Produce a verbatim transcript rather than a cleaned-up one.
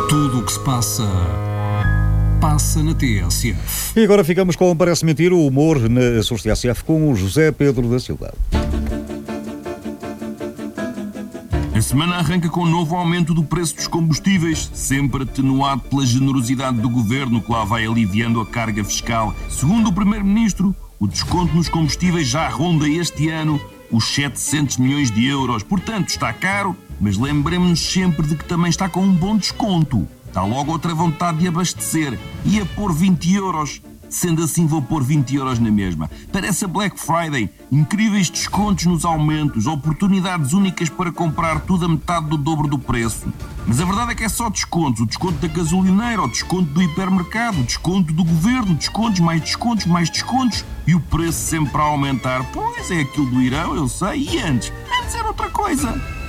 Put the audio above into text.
Tudo o que se passa, passa na T S F. E agora ficamos com Parece Mentira, o humor na Açores T S F com o José Pedro da Silva. A semana arranca com um novo aumento do preço dos combustíveis, sempre atenuado pela generosidade do governo, que lá vai aliviando a carga fiscal. Segundo o primeiro-ministro, o desconto nos combustíveis já ronda este ano os setecentos milhões de euros. Portanto, está caro, mas lembremos-nos sempre de que também está com um bom desconto. Dá logo outra vontade de abastecer. Ia pôr vinte euros. Sendo assim, vou pôr vinte euros na mesma. Parece a Black Friday. Incríveis descontos nos aumentos, oportunidades únicas para comprar tudo a metade do dobro do preço. Mas a verdade é que é só descontos. O desconto da gasolineira, o desconto do hipermercado, o desconto do governo, descontos, mais descontos, mais descontos e o preço sempre a aumentar. Pois é aquilo do Irão, eu sei. E antes? Antes era outra coisa.